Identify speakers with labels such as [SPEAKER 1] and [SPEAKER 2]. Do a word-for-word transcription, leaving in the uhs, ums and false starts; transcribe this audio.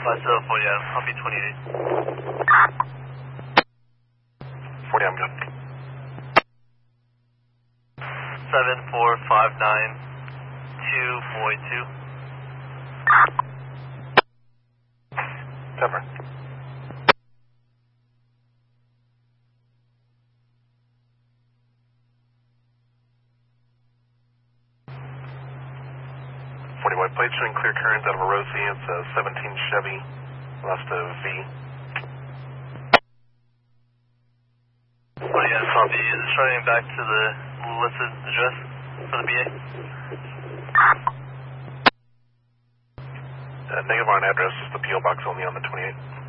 [SPEAKER 1] five seven forty, Adam. Copy twenty-eight.
[SPEAKER 2] forty, I'm good.
[SPEAKER 1] seven four five nine two four two.
[SPEAKER 2] Cover. forty white plate showing clear current out of a Rosie. It's a seventeen Chevy, left of V.
[SPEAKER 1] forty, Adam. Copy. Is it starting back to the listed address for the B A?
[SPEAKER 2] Uh, negative on address, just the P O box only on the twenty-eight.